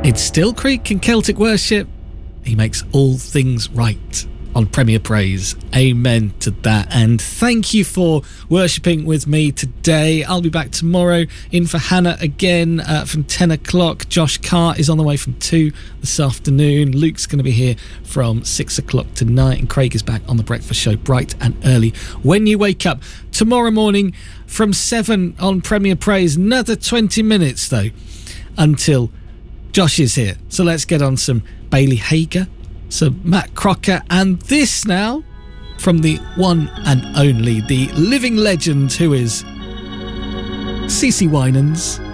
It's Still Creek and Celtic Worship. He makes all things right on Premier Praise. Amen to that. And thank you for worshipping with me today. I'll be back tomorrow in for Hannah again from 10 o'clock. Josh Carr is on the way from 2 this afternoon. Luke's going to be here from 6 o'clock tonight. And Craig is back on the breakfast show bright and early when you wake up. Tomorrow morning from 7 on Premier Praise. Another 20 minutes though until Josh is here. So let's get on some Bailey Hager, some Matt Crocker, and this now from the one and only, the living legend who is CeCe Winans.